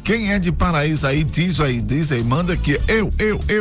Quem é de Paraíso aí, diz aí, manda aqui, eu.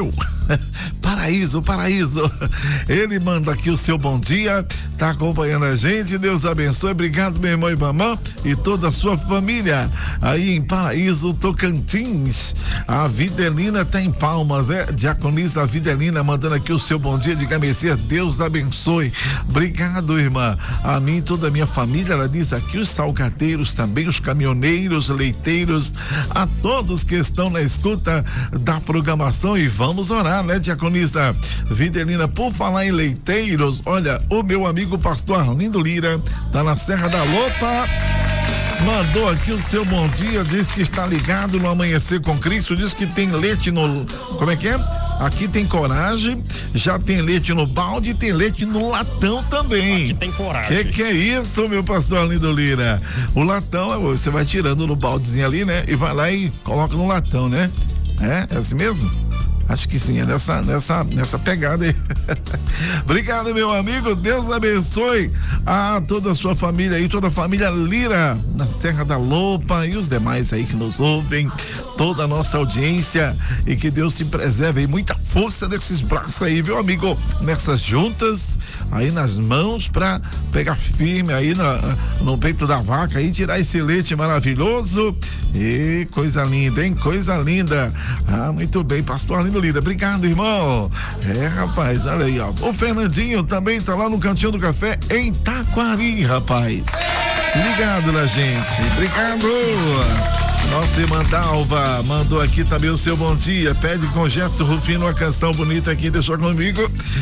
Paraíso. Ele manda aqui o seu bom dia, tá acompanhando a gente, Deus abençoe, obrigado meu irmão e mamã e toda a sua família aí em Paraíso, Tocantins. A Videlina tá em Palmas, diaconisa Videlina mandando aqui o seu bom dia de Messias, Deus abençoe, obrigado irmã, a mim e toda a minha família, ela diz aqui os salgadeiros também, os caminhoneiros, leiteiros, a todos que estão na escuta da programação e vamos orar, né, diaconisa Videlina? Por falar em leiteiros, olha, o meu amigo pastor Arlindo Lira tá na Serra da Lopa, mandou aqui o seu bom dia, diz que está ligado no Amanhecer com Cristo, diz que tem leite no, como é que é? Aqui tem coragem, já tem leite no balde e tem leite no latão também. Aqui tem coragem. Que é isso, meu pastor Arlindo Lira? O latão, você vai tirando no baldezinho ali, né? E vai lá e coloca no latão, né? É assim mesmo? Acho que sim, é nessa pegada aí. Obrigado, meu amigo. Deus abençoe a toda a sua família aí, toda a família Lira na Serra da Lopa e os demais aí que nos ouvem, toda a nossa audiência, e que Deus se preserve aí, muita força nesses braços aí, viu, amigo? Nessas juntas aí nas mãos pra pegar firme aí no peito da vaca e tirar esse leite maravilhoso. E coisa linda, hein? Coisa linda. Ah, muito bem, pastor Arlindo Lira. Obrigado, irmão. Rapaz, olha aí, ó. O Fernandinho também tá lá no Cantinho do Café em Taquari, rapaz. Ligado na gente. Obrigado. Nossa irmã Dalva mandou aqui também o seu bom dia, pede com Gerson Rufino uma canção bonita aqui, deixa comigo,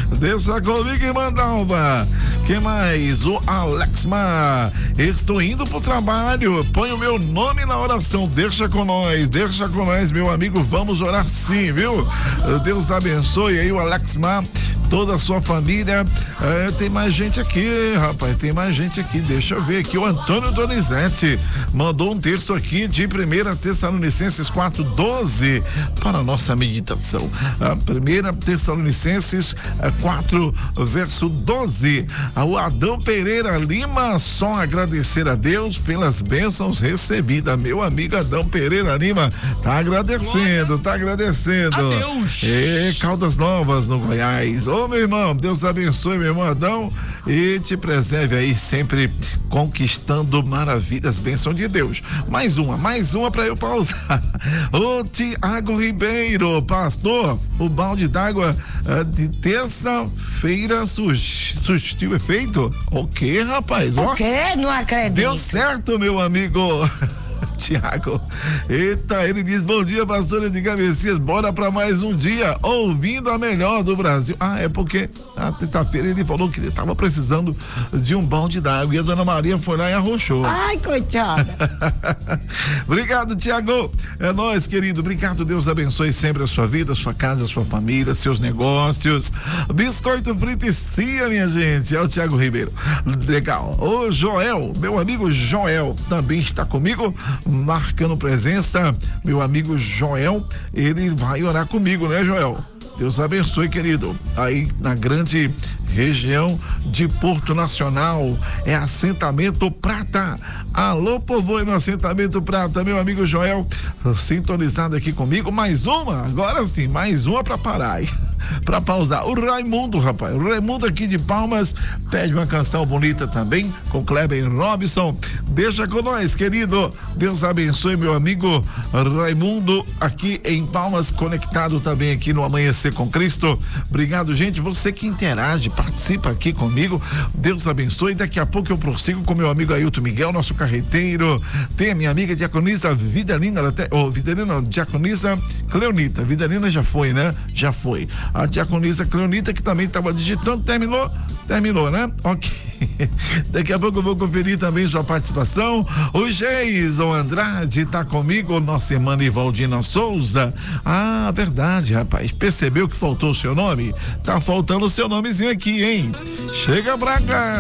irmã Dalva. Quem mais? O Alexma, estou indo pro trabalho, põe o meu nome na oração, deixa com nós, meu amigo, vamos orar sim, viu? Deus abençoe aí o Alexma, toda a sua família. Tem mais gente aqui, rapaz, deixa eu ver aqui, o Antônio Donizete mandou um texto aqui de 1 Tessalonicenses 4:12 para a nossa meditação. 1 Tessalonicenses 4, verso 12. O Adão Pereira Lima, só agradecer a Deus pelas bênçãos recebidas. Meu amigo Adão Pereira Lima tá agradecendo. Adeus. Caldas Novas no Goiás. Ô meu irmão, Deus abençoe meu irmão Adão e te preserve aí sempre conquistando maravilhas, bênção de Deus. Mais uma para eu pausar. Ô Tiago Ribeiro, pastor, o balde d'água de terça-feira surtiu efeito? O quê, rapaz? O quê? Não acredito. Deu certo, meu amigo. Tiago, eita, ele diz: bom dia, pastor Edgar Messias, bora pra mais um dia, ouvindo a melhor do Brasil. É porque na terça-feira ele falou que ele tava precisando de um balde d'água e a dona Maria foi lá e arrochou. Ai, coitada. Obrigado, Tiago, é nóis, querido, obrigado, Deus abençoe sempre a sua vida, a sua casa, a sua família, seus negócios. Biscoito frito e cia, minha gente, é o Tiago Ribeiro. Legal. O Joel, meu amigo Joel, também está comigo, marcando presença, meu amigo Joel, ele vai orar comigo, né, Joel? Deus abençoe, querido. Aí na grande região de Porto Nacional, é assentamento Prata. Alô, povo, no assentamento Prata, meu amigo Joel, sintonizado aqui comigo. Mais uma, agora sim, mais uma pra parar aí, pra pausar. O Raimundo, rapaz, o Raimundo aqui de Palmas pede uma canção bonita também, com Kleber Robson. Deixa com nós, querido. Deus abençoe, meu amigo Raimundo, aqui em Palmas, conectado também aqui no Amanhecer com Cristo. Obrigado, gente. Você que interage, participa aqui comigo. Deus abençoe. Daqui a pouco eu prossigo com meu amigo Ailton Miguel, nosso carreteiro. Tem a minha amiga diaconisa Videlina, diaconisa Cleonita. Videlina já foi, né? Já foi. A diaconisa Cleonita, que também estava digitando, terminou, né? Ok. Daqui a pouco eu vou conferir também sua participação. O Geison Andrade tá comigo, nossa irmã Ivaldina Souza. Verdade, rapaz, percebeu que faltou o seu nome? Tá faltando o seu nomezinho aqui, hein? Chega pra cá.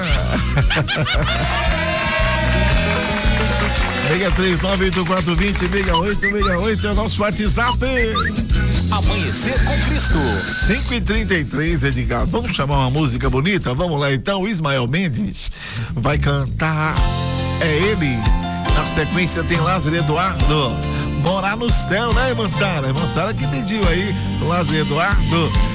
63984206868 é o nosso WhatsApp. Amanhecer com Cristo. 5h33, Edgar. Vamos chamar uma música bonita? Vamos lá então. O Ismael Mendes vai cantar. É ele. Na sequência tem Lázaro Eduardo. Bora. lá no céu, né, irmã Sara? Irmã Sara que pediu aí, o Lazer Eduardo.